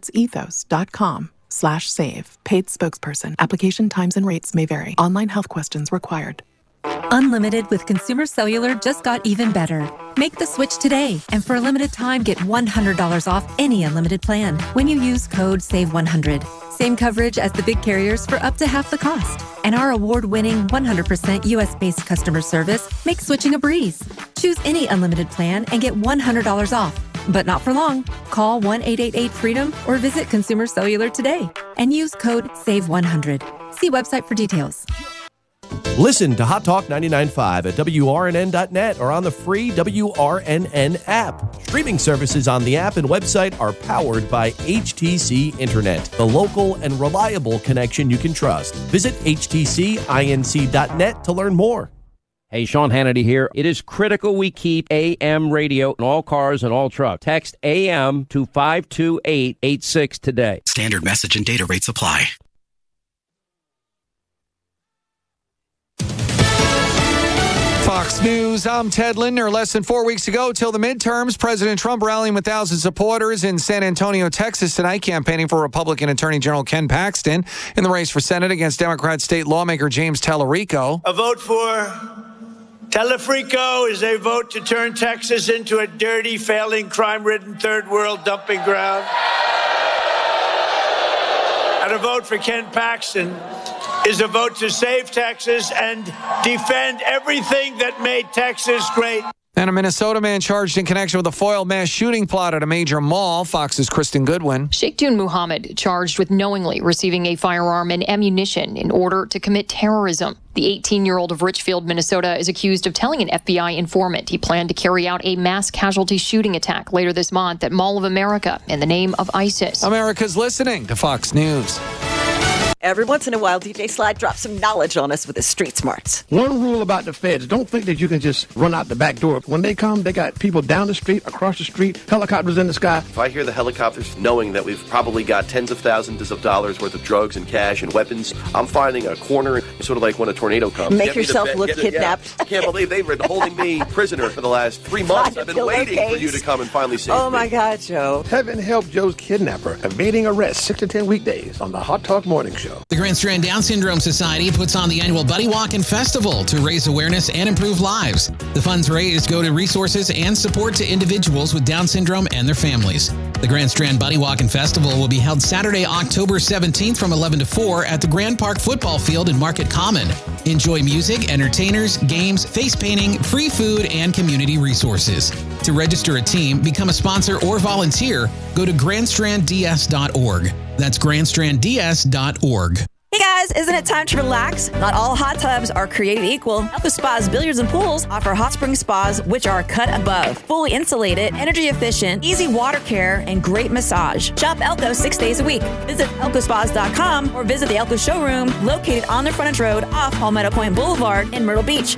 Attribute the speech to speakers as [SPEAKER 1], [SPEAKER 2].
[SPEAKER 1] That's ethos.com/save. Paid spokesperson. Application times and rates may vary. Online health questions required.
[SPEAKER 2] Unlimited with Consumer Cellular just got even better. Make the switch today, and for a limited time, get $100 off any unlimited plan when you use code SAVE100. Same coverage as the big carriers for up to half the cost. And our award-winning 100% U.S.-based customer service makes switching a breeze. Choose any unlimited plan and get $100 off. But not for long. Call 1-888-FREEDOM or visit Consumer Cellular today and use code SAVE100. See website for details.
[SPEAKER 3] Listen to Hot Talk 99.5 at WRNN.net or on the free WRNN app. Streaming services on the app and website are powered by HTC Internet, the local and reliable connection you can trust. Visit htcinc.net to learn more.
[SPEAKER 4] Hey, Sean Hannity here. It is critical we keep AM radio in all cars and all trucks. Text AM to 52886 today.
[SPEAKER 5] Standard message and data rates apply.
[SPEAKER 6] Fox News, I'm Ted Lindner. Less than 4 weeks ago, till the midterms, President Trump rallying with thousands of supporters in San Antonio, Texas tonight, campaigning for Republican Attorney General Ken Paxton in the race for Senate against Democrat state lawmaker James Tallarico.
[SPEAKER 7] A vote for Tallarico is a vote to turn Texas into a dirty, failing, crime-ridden third world dumping ground. And a vote for Ken Paxton is a vote to save Texas and defend everything that made Texas great.
[SPEAKER 6] And a Minnesota man charged in connection with a foiled mass shooting plot at a major mall. Fox's Kristen Goodwin.
[SPEAKER 8] Sheikhtun Muhammad charged with knowingly receiving a firearm and ammunition in order to commit terrorism. The 18-year-old of Richfield, Minnesota, is accused of telling an FBI informant he planned to carry out a mass casualty shooting attack later this month at Mall of America in the name of ISIS.
[SPEAKER 6] America's listening to Fox News.
[SPEAKER 9] Every once in a while, DJ Slide drops some knowledge on us with his street smarts.
[SPEAKER 10] One rule about the feds, don't think that you can just run out the back door. When they come, they got people down the street, across the street, helicopters in the sky.
[SPEAKER 3] If I hear the helicopters, knowing that we've probably got tens of thousands of dollars worth of drugs and cash and weapons, I'm finding a corner, sort of like when a tornado comes.
[SPEAKER 9] Make yourself look kidnapped.
[SPEAKER 3] I can't believe they've been holding me prisoner for the last 3 months. I've been waiting for you to come and finally save me.
[SPEAKER 9] Oh, my God, Joe.
[SPEAKER 10] Heaven help Joe's kidnapper, evading arrest 6 to 10 weekdays on the Hot Talk Morning Show.
[SPEAKER 11] The Grand Strand Down Syndrome Society puts on the annual Buddy Walk and Festival to raise awareness and improve lives. The funds raised go to resources and support to individuals with Down syndrome and their families. The Grand Strand Buddy Walk and Festival will be held Saturday, October 17th from 11 to 4 at the Grand Park Football Field in Market Common. Enjoy music, entertainers, games, face painting, free food, and community resources. To register a team, become a sponsor, or volunteer, go to grandstrandds.org. That's grandstrandds.org.
[SPEAKER 12] Hey guys, isn't it time to relax? Not all hot tubs are created equal. Elko Spas Billiards and Pools offer hot spring spas which are cut above, fully insulated, energy efficient, easy water care, and great massage. Shop Elko 6 days a week. Visit elkospas.com or visit the Elko showroom located on the frontage road off Palmetto Point Boulevard in Myrtle Beach.